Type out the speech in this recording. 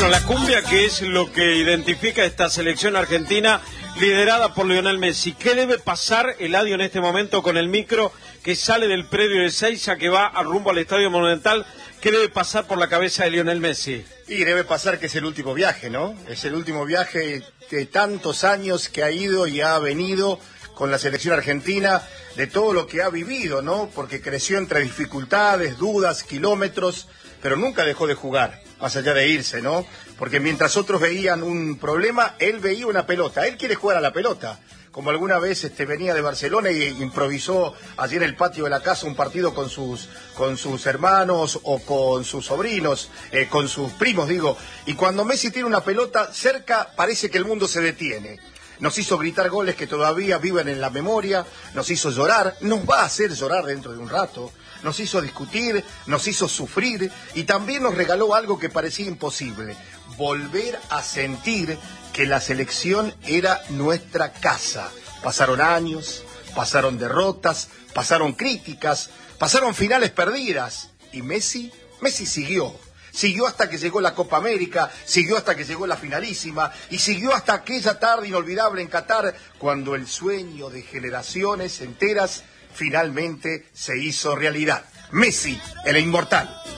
Bueno, la cumbia, que es lo que identifica esta selección argentina liderada por Lionel Messi. ¿Qué debe pasar, Eladio, en este momento con el micro que sale del predio de Ezeiza, que va a rumbo al Estadio Monumental? ¿Qué debe pasar por la cabeza de Lionel Messi? Y debe pasar que es el último viaje, ¿no? Es el último viaje de tantos años que ha ido y ha venido con la selección argentina, de todo lo que ha vivido, ¿no? Porque creció entre dificultades, dudas, kilómetros, pero nunca dejó de jugar, más allá de irse, ¿no? Porque mientras otros veían un problema, él veía una pelota. Él quiere jugar a la pelota. Como alguna vez venía de Barcelona y improvisó allí en el patio de la casa un partido con sus hermanos o con sus sobrinos, con sus primos, digo. Y cuando Messi tiene una pelota cerca, parece que el mundo se detiene. Nos hizo gritar goles que todavía viven en la memoria, nos hizo llorar, nos va a hacer llorar dentro de un rato, nos hizo discutir, nos hizo sufrir y también nos regaló algo que parecía imposible: volver a sentir que la selección era nuestra casa. Pasaron años, pasaron derrotas, pasaron críticas, pasaron finales perdidas y Messi siguió. Siguió hasta que llegó la Copa América, siguió hasta que llegó la finalísima y siguió hasta aquella tarde inolvidable en Qatar, cuando el sueño de generaciones enteras finalmente se hizo realidad. Messi, el inmortal.